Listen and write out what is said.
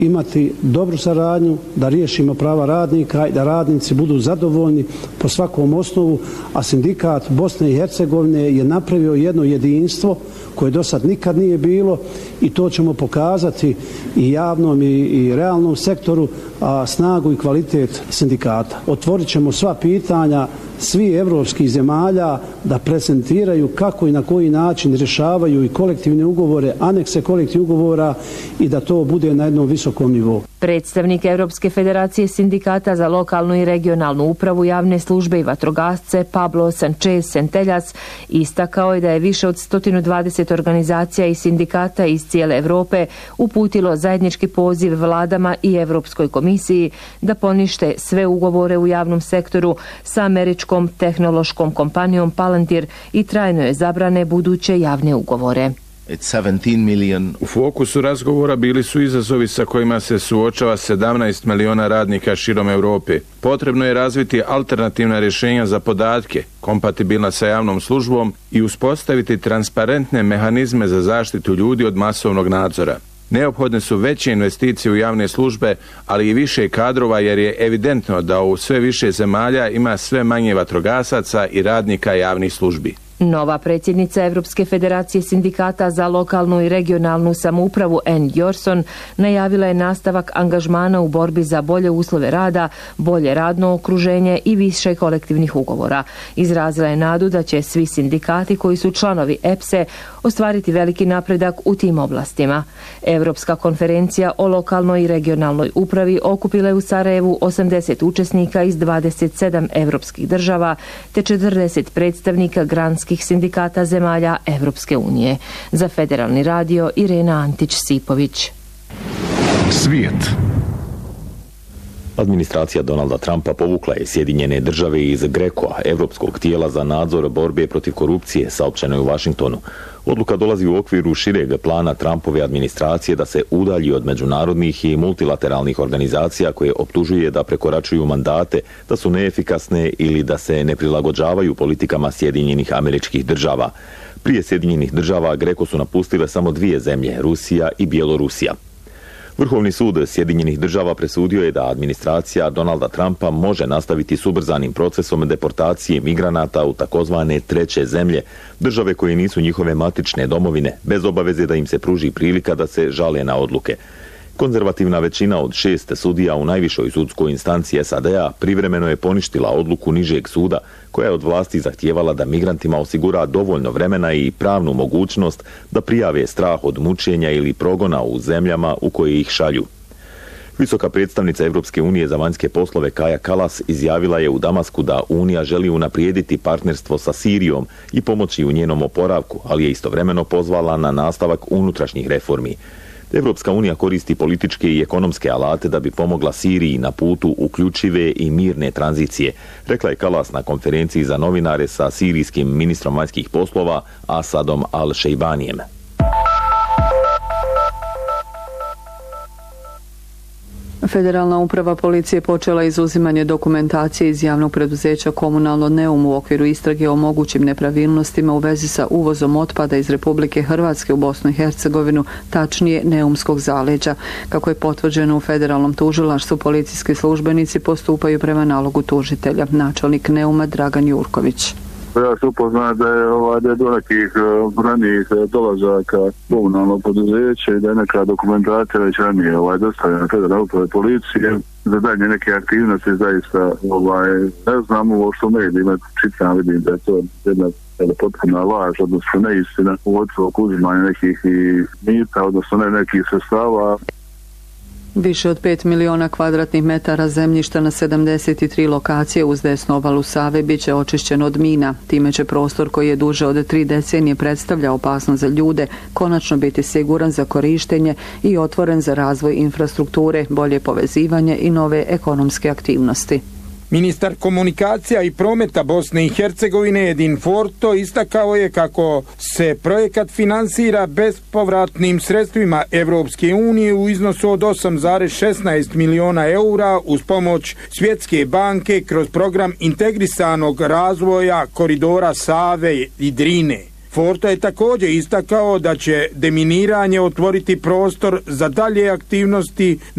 imati dobru saradnju, da riješimo prava radnika i da radnici budu zadovoljni po svakom osnovu, a sindikat Bosne i Hercegovine je napravio jedno jedinstvo koje do sad nikad nije bilo i to ćemo pokazati i javnom i realnom sektoru snagu i kvalitet sindikata. Otvorit ćemo sva pitanja svi evropskih zemalja da prezentiraju kako i na koji način rješavaju i kolektivne ugovore, anekse kolektivnih ugovora i da to bude na jednom visokom nivou. Predstavnik Evropske federacije sindikata za lokalnu i regionalnu upravu, javne službe i vatrogasce Pablo Sanchez Centellas istakao je da je više od 120 organizacija i sindikata iz cijele Evrope uputilo zajednički poziv vladama i Evropskoj komisiji da ponište sve ugovore u javnom sektoru sa američkom tehnološkom kompanijom Palantir i trajno je zabrane buduće javne ugovore. U fokusu razgovora bili su izazovi sa kojima se suočava 17 miliona radnika širom Europe. Potrebno je razviti alternativna rješenja za podatke, kompatibilna sa javnom službom i uspostaviti transparentne mehanizme za zaštitu ljudi od masovnog nadzora. Neophodne su veće investicije u javne službe, ali i više kadrova jer je evidentno da u sve više zemalja ima sve manje vatrogasaca i radnika javnih službi. Nova predsjednica Evropske federacije sindikata za lokalnu i regionalnu samoupravu Ann Jorson najavila je nastavak angažmana u borbi za bolje uslove rada, bolje radno okruženje i više kolektivnih ugovora. Izrazila je nadu da će svi sindikati koji su članovi EPSE ostvariti veliki napredak u tim oblastima. Evropska konferencija o lokalnoj i regionalnoj upravi okupila je u Sarajevu 80 učesnika iz 27 evropskih država te 40 predstavnika granskih sindikata zemalja Evropske unije. Za Federalni radio Irena Antić-Sipović. Svijet. Administracija Donalda Trumpa povukla je Sjedinjene države iz GRECO-a, Evropskog tijela za nadzor borbe protiv korupcije, saopćeno je u Vašingtonu. Odluka dolazi u okviru šireg plana Trumpove administracije da se udalji od međunarodnih i multilateralnih organizacija koje optužuje da prekoračuju mandate, da su neefikasne ili da se ne prilagođavaju politikama Sjedinjenih Američkih Država. Prije Sjedinjenih Država GRECO su napustile samo dvije zemlje, Rusija i Bjelorusija. Vrhovni sud Sjedinjenih Država presudio je da administracija Donalda Trumpa može nastaviti s ubrzanim procesom deportacije migranata u takozvane treće zemlje, države koje nisu njihove matične domovine, bez obaveze da im se pruži prilika da se žale na odluke. Konzervativna većina od 6 sudija u najvišoj sudskoj instanciji SAD-a privremeno je poništila odluku nižeg suda koja je od vlasti zahtijevala da migrantima osigura dovoljno vremena i pravnu mogućnost da prijave strah od mučenja ili progona u zemljama u koje ih šalju. Visoka predstavnica Evropske unije za vanjske poslove Kaja Kallas izjavila je u Damasku da Unija želi unaprijediti partnerstvo sa Sirijom i pomoći u njenom oporavku, ali je istovremeno pozvala na nastavak unutrašnjih reformi. Evropska unija koristi političke i ekonomske alate da bi pomogla Siriji na putu uključive i mirne tranzicije, rekla je Kallas na konferenciji za novinare sa sirijskim ministrom vanjskih poslova Asadom al-Šejbanijem. Federalna uprava policije počela izuzimanje dokumentacije iz javnog preduzeća Komunalno Neum u okviru istrage o mogućim nepravilnostima u vezi sa uvozom otpada iz Republike Hrvatske u Bosnu i Hercegovinu, tačnije Neumskog zaleđa. Kako je potvrđeno u federalnom tužilaštvu, policijski službenici postupaju prema nalogu tužitelja. Načelnik Neuma Dragan Jurković. Ja se upoznam da je do nekih ranijih dolazaka komunalnog poduzeća i da je neka dokumentacija već ranije dostavljena federalne uprave policije. Za dalje neke aktivnosti zaista ne znam ovo što medijima čitam, vidim da je to jedna potpuna laž, odnosno neistina u odnosu uzimanja nekih i mita, odnosno nekih sredstava. Više od 5 miliona kvadratnih metara zemljišta na 73 lokacije uz desnu obalu Save bit će očišćen od mina. Time će prostor koji je duže od 3 decenije predstavlja opasnost za ljude konačno biti siguran za korištenje i otvoren za razvoj infrastrukture, bolje povezivanje i nove ekonomske aktivnosti. Ministar komunikacija i prometa Bosne i Hercegovine Edin Forto istakao je kako se projekat finansira bespovratnim sredstvima Evropske unije u iznosu od 8,16 miliona eura uz pomoć Svjetske banke kroz program integrisanog razvoja koridora Save i Drine. Forto je također istakao da će deminiranje otvoriti prostor za dalje aktivnosti